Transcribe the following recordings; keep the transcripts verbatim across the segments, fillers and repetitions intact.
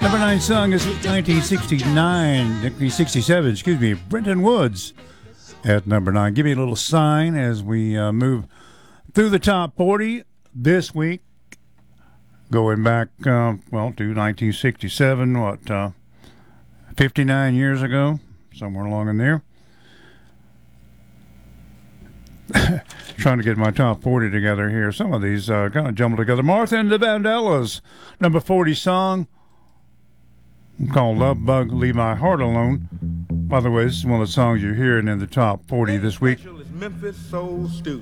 Number nine song is nineteen sixty-nine, nineteen sixty-seven, excuse me, Brenton Woods at number nine. Give me a little sign as we uh, move through the top forty this week. Going back, uh, well, to nineteen sixty-seven, what, uh, fifty-nine years ago, somewhere along in there. Trying to get my top forty together here. Some of these uh, kind of jumbled together. Martha and the Vandellas, number forty song called Love Bug, Leave My Heart Alone. By the way, this is one of the songs you're hearing in the top forty this week. Memphis Soul Stew.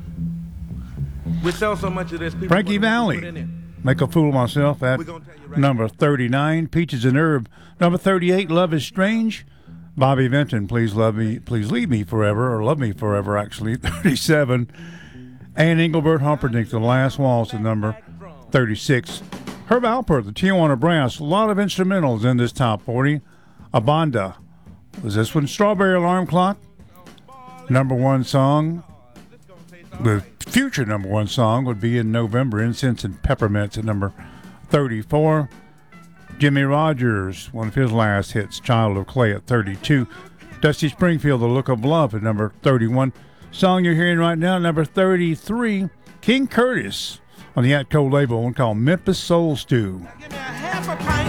We sell so much of this. Frankie Valli, Make a Fool of Myself at right number thirty-nine. Peaches and Herb, number thirty-eight. Love is Strange. Bobby Vinton, Please Love Me, Please Leave Me Forever, or Love Me Forever, actually, thirty-seven. And Engelbert Humperdinck, The Last Waltz, at number thirty-six. Herb Alpert, the Tijuana Brass, a lot of instrumentals in this top forty. Abanda, was this one? Strawberry Alarm Clock, number one song. The future number one song would be in November, Incense and Peppermints at number thirty-four. Jimmy Rogers, one of his last hits, Child of Clay at thirty-two. Dusty Springfield, The Look of Love at number thirty-one. Song you're hearing right now, number thirty-three. King Curtis on the Atco label, one called Memphis Soul Stew. Give me a half a pint